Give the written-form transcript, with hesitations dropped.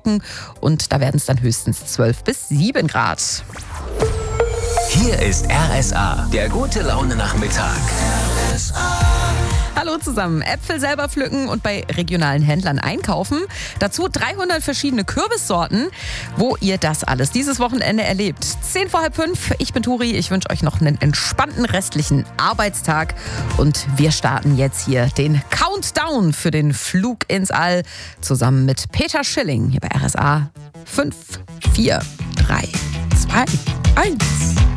trocken und da werden es dann höchstens 12 bis 7 Grad. Hier ist RSA, der gute Laune-Nachmittag. Hallo zusammen. Äpfel selber pflücken und bei regionalen Händlern einkaufen. Dazu 300 verschiedene Kürbissorten. Wo ihr das alles dieses Wochenende erlebt. 10 vor halb 5. Ich bin Turi. Ich wünsche euch noch einen entspannten restlichen Arbeitstag. Und wir starten jetzt hier den Countdown für den Flug ins All. Zusammen mit Peter Schilling hier bei RSA. 5, 4, 3, 2, 1.